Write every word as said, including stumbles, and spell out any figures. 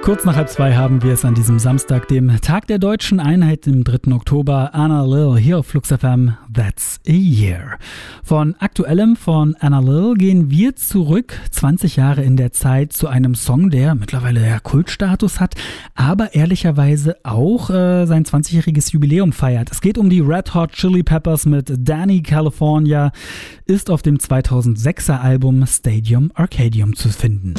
Kurz nach halb zwei haben wir es an diesem Samstag, dem Tag der Deutschen Einheit, dem dritten Oktober. Anna Lil hier auf Flux F M, That's a Year. Von Aktuellem von Anna Lil gehen wir zurück, zwanzig Jahre in der Zeit, zu einem Song, der mittlerweile ja Kultstatus hat, aber ehrlicherweise auch äh, sein zwanzigjähriges Jubiläum feiert. Es geht um die Red Hot Chili Peppers mit Danny California, ist auf dem zweitausendsechser Album Stadium Arcadium zu finden.